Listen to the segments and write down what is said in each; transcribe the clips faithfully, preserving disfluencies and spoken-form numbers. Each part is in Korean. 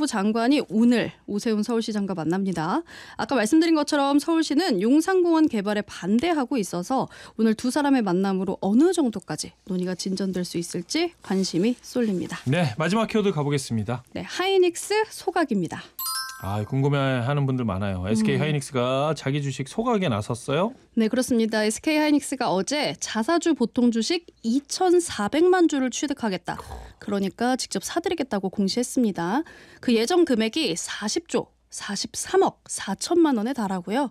국토부 장관이 오늘 오세훈 서울시장과 만납니다. 아까 말씀드린 것처럼 서울시는 용산공원 개발에 반대하고 있어서 오늘 두 사람의 만남으로 어느 정도까지 논의가 진전될 수 있을지 관심이 쏠립니다. 네, 마지막 키워드 가보겠습니다. 네, 하이닉스 소각입니다. 아, 궁금해하는 분들 많아요. 에스케이 음. 하이닉스가 자기 주식 소각에 나섰어요? 네, 그렇습니다. 에스케이 하이닉스가 어제 자사주 보통 주식 이천사백만 주를 취득하겠다. 그러니까 직접 사들이겠다고 공시했습니다. 그 예정 금액이 사십조 사십삼억 사천만 원에 달하고요.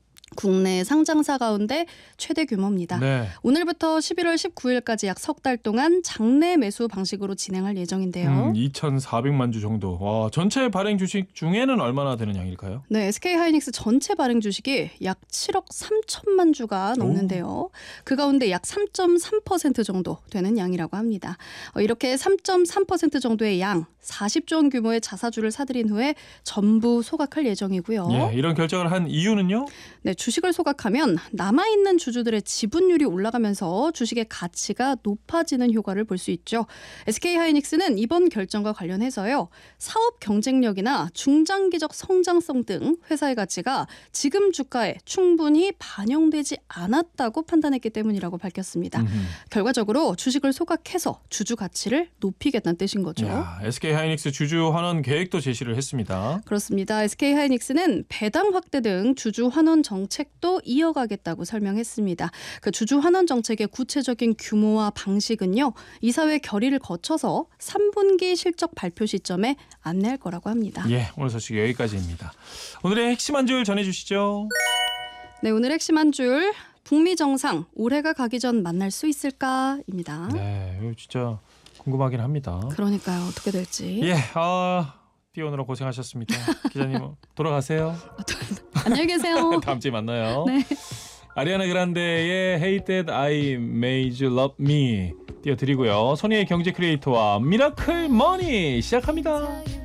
국내 상장사 가운데 최대 규모입니다. 네. 오늘부터 십일월 십구일까지 약 석 달 동안 장내 매수 방식으로 진행할 예정인데요. 음, 이천사백만 주 정도. 와, 전체 발행 주식 중에는 얼마나 되는 양일까요? 네, 에스케이 하이닉스 전체 발행 주식이 약 칠억 삼천만 주가 넘는데요. 그 가운데 약 삼 점 삼 퍼센트 정도 되는 양이라고 합니다. 어, 이렇게 삼 점 삼 퍼센트 정도의 양, 사십조 원 규모의 자사주를 사들인 후에 전부 소각할 예정이고요. 예, 이런 결정을 한 이유는요? 네, 주식을 소각하면 남아있는 주주들의 지분율이 올라가면서 주식의 가치가 높아지는 효과를 볼 수 있죠. 에스케이 하이닉스는 이번 결정과 관련해서요. 사업 경쟁력이나 중장기적 성장성 등 회사의 가치가 지금 주가에 충분히 반영되지 않았다고 판단했기 때문이라고 밝혔습니다. 음흠. 결과적으로 주식을 소각해서 주주 가치를 높이겠다는 뜻인 거죠. 야, 에스케이 하이닉스 주주 환원 계획도 제시를 했습니다. 그렇습니다. 에스케이 하이닉스는 배당 확대 등 주주 환원 정책도 이어가겠다고 설명했습니다. 그 주주 환원 정책의 구체적인 규모와 방식은요. 이사회 결의를 거쳐서 삼 분기 실적 발표 시점에 안내할 거라고 합니다. 예, 오늘 소식 여기까지입니다. 오늘의 핵심 한 줄 전해주시죠. 네, 오늘 핵심 한 줄. 북미 정상 올해가 가기 전 만날 수 있을까입니다. 네, 이거 진짜 궁금하긴 합니다. 그러니까요. 어떻게 될지. 예, 아, 뛰어오느라 고생하셨습니다. 기자님 돌아가세요. 안녕히 계세요. 다음 주에 만나요. 네. 아리아나 그란데의 Hate That I Made You Love Me 띄워드리고요. 소니의 경제 크리에이터와 미라클 머니 시작합니다.